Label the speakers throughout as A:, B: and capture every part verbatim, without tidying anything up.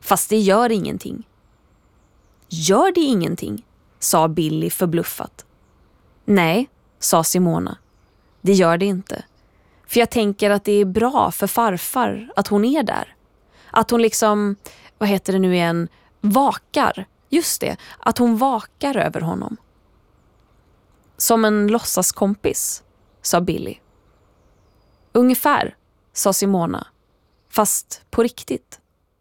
A: Fast det gör ingenting. Gör det ingenting? Sa Billy förbluffat. Nej, sa Simona. Det gör det inte. För jag tänker att det är bra för farfar att hon är där. Att hon liksom, vad heter det nu igen, vakar. Just det, att hon vakar över honom. Som en låtsaskompis, sa Billy. Ungefär, sa Simona. Fast på riktigt.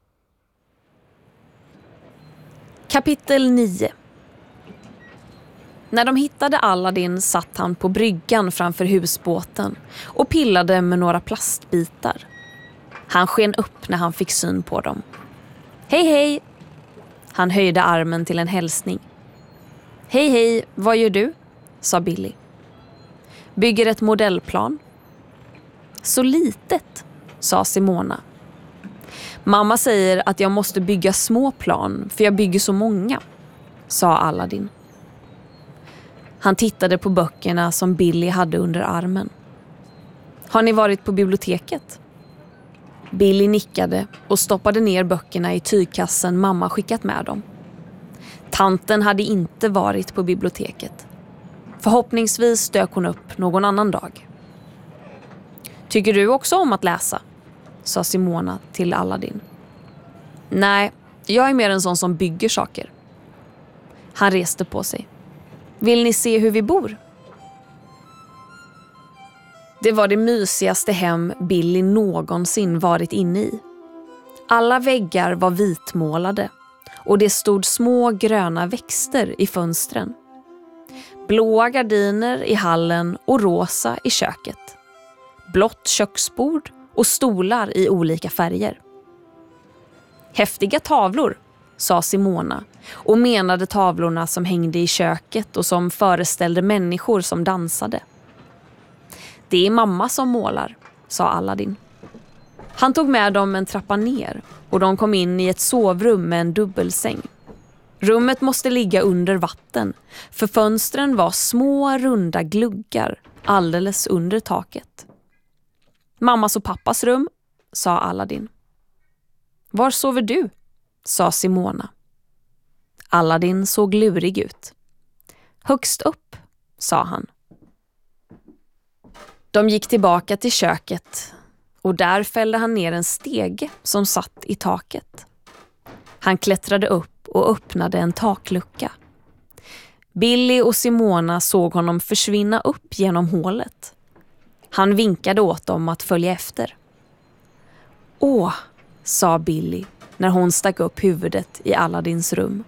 A: Kapitel nio. När de hittade Aladdin satt han på bryggan framför husbåten och pillade med några plastbitar. Han sken upp när han fick syn på dem. Hej hej! Han höjde armen till en hälsning. Hej hej, vad gör du? Sa Billy. Bygger ett modellplan. Så litet, sa Simona. Mamma säger att jag måste bygga små plan för jag bygger så många, sa Aladdin. Han tittade på böckerna som Billy hade under armen. Har ni varit på biblioteket? Billy nickade och stoppade ner böckerna i tygkassen mamma skickat med dem. Tanten hade inte varit på biblioteket. Förhoppningsvis dök hon upp någon annan dag. Tycker du också om att läsa? Sa Simona till Aladdin. Nej, jag är mer en sån som bygger saker. Han reste på sig. Vill ni se hur vi bor? Det var det mysigaste hem Billy någonsin varit inne i. Alla väggar var vitmålade och det stod små gröna växter i fönstren. Blåa gardiner i hallen och rosa i köket. Blått köksbord och stolar i olika färger. Häftiga tavlor, sa Simona och menade tavlorna som hängde i köket och som föreställde människor som dansade. Det är mamma som målar, sa Aladdin. Han tog med dem en trappa ner och de kom in i ett sovrum med en dubbelsäng. Rummet måste ligga under vatten för fönstren var små runda gluggar alldeles under taket. Mammas och pappas rum, sa Aladdin. Var sover du? Sa Simona. Aladdin såg lurig ut. Högst upp, sa han. De gick tillbaka till köket och där fällde han ner en stege som satt i taket. Han klättrade upp och öppnade en taklucka. Billy och Simona såg honom försvinna upp genom hålet. Han vinkade åt dem att följa efter. Åh, sa Billy när hon stack upp huvudet i Aladdins rum.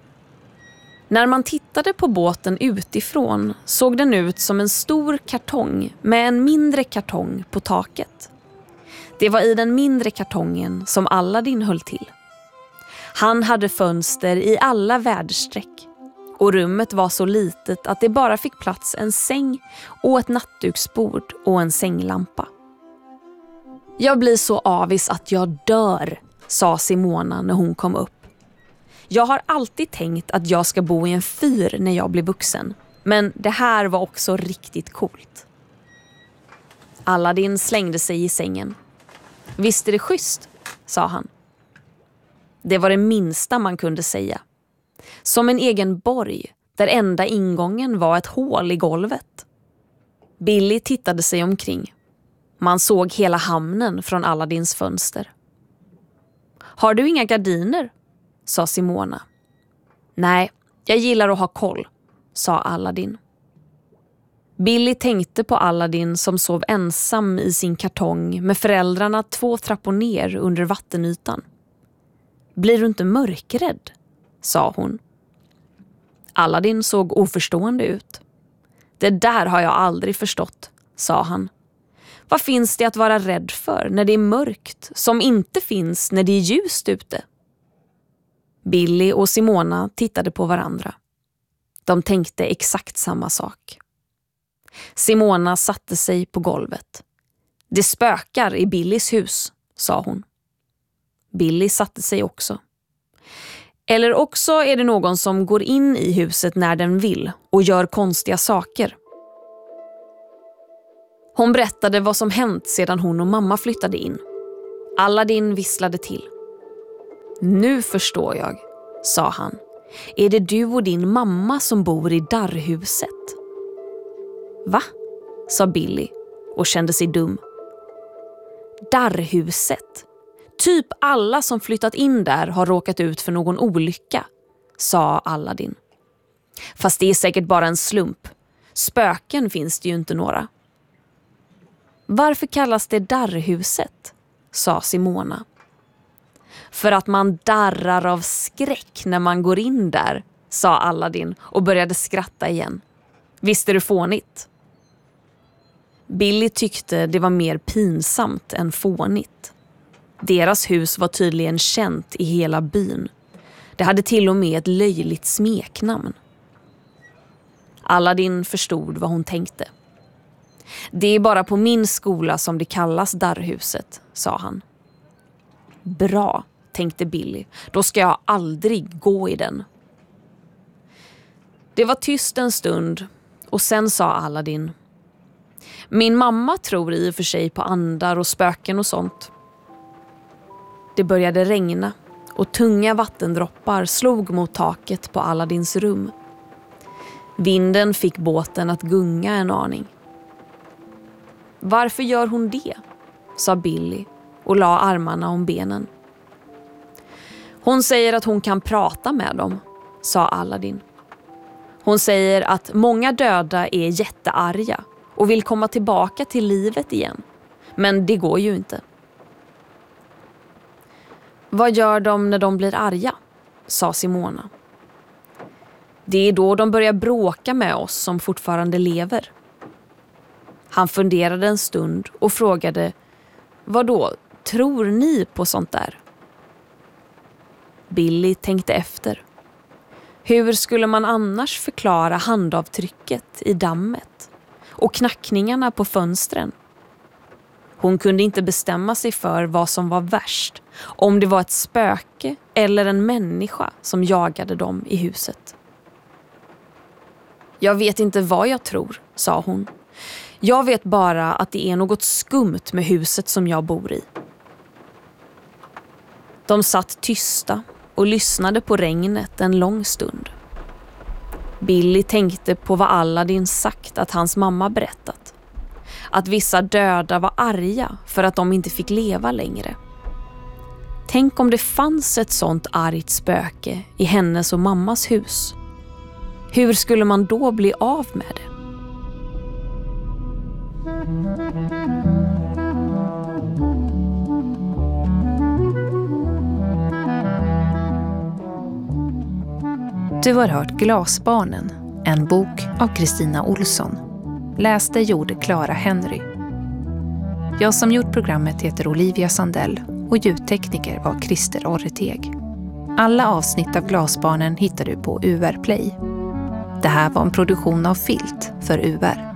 A: När man tittade på båten utifrån såg den ut som en stor kartong med en mindre kartong på taket. Det var i den mindre kartongen som Aladdin höll till. Han hade fönster i alla väderstreck och rummet var så litet att det bara fick plats en säng och ett nattduksbord och en sänglampa. Jag blir så avis att jag dör, sa Simona när hon kom upp. Jag har alltid tänkt att jag ska bo i en fyr när jag blir vuxen, men det här var också riktigt coolt. Aladdin slängde sig i sängen. Visst är det schysst, sa han. Det var det minsta man kunde säga. Som en egen borg, där enda ingången var ett hål i golvet. Billy tittade sig omkring. Man såg hela hamnen från Aladdins fönster. Har du inga gardiner? Sa Simona. Nej, jag gillar att ha koll, sa Aladdin. Billy tänkte på Aladdin som sov ensam i sin kartong med föräldrarna två trappor ner under vattenytan. Blir du inte mörkrädd? Sa hon. Aladdin såg oförstående ut. Det där har jag aldrig förstått, sa han. Vad finns det att vara rädd för när det är mörkt som inte finns när det är ljust ute? Billy och Simona tittade på varandra. De tänkte exakt samma sak. Simona satte sig på golvet. Det spökar i Billys hus, sa hon. Billy satte sig också. Eller också är det någon som går in i huset när den vill och gör konstiga saker. Hon berättade vad som hänt sedan hon och mamma flyttade in. Aladdin visslade till. Nu förstår jag, sa han. Är det du och din mamma som bor i darrhuset? Va? Sa Billy och kände sig dum. Darrhuset. Typ alla som flyttat in där har råkat ut för någon olycka, sa Aladdin. Fast det är säkert bara en slump. Spöken finns det ju inte några. Varför kallas det darrhuset? Sa Simona. För att man darrar av skräck när man går in där, sa Aladdin och började skratta igen. Visst är det fånigt? Billy tyckte det var mer pinsamt än fånigt. Deras hus var tydligen känt i hela byn. Det hade till och med ett löjligt smeknamn. Aladdin förstod vad hon tänkte. Det är bara på min skola som det kallas darrhuset, sa han. Bra, tänkte Billy. Då ska jag aldrig gå i den. Det var tyst en stund och sen sa Aladdin: Min mamma tror i och för sig på andar och spöken och sånt. Det började regna och tunga vattendroppar slog mot taket på Aladdins rum. Vinden fick båten att gunga en aning. Varför gör hon det? Sa Billy och la armarna om benen. Hon säger att hon kan prata med dem, sa Aladdin. Hon säger att många döda är jättearga och vill komma tillbaka till livet igen. Men det går ju inte. Vad gör de när de blir arga? Sa Simona. Det är då de börjar bråka med oss som fortfarande lever. Han funderade en stund och frågade: Vad då? Tror ni på sånt där? Billy tänkte efter. Hur skulle man annars förklara handavtrycket i dammet och knackningarna på fönstren? Hon kunde inte bestämma sig för vad som var värst, om det var ett spöke eller en människa som jagade dem i huset. Jag vet inte vad jag tror, sa hon. Jag vet bara att det är något skumt med huset som jag bor i. De satt tysta och lyssnade på regnet en lång stund. Billy tänkte på vad Aladdin sagt att hans mamma berättat. Att vissa döda var arga för att de inte fick leva längre. Tänk om det fanns ett sånt argt spöke i hennes och mammas hus. Hur skulle man då bli av med det?
B: Du har hört Glasbarnen, en bok av Kristina Olsson. Läste gjorde Clara Henry. Jag som gjort programmet heter Olivia Sandell och ljudtekniker var Christer Orreteg. Alla avsnitt av Glasbarnen hittar du på U R Play. Det här var en produktion av Filt för U R.